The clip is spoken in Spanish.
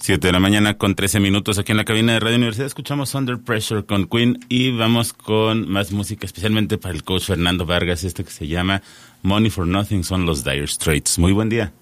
7 de la mañana con 13 minutos aquí en la cabina de Radio Universidad. Escuchamos Under Pressure con Queen y vamos con más música, especialmente para el coach Fernando Vargas, que se llama Money for Nothing, son los Dire Straits. Muy buen día.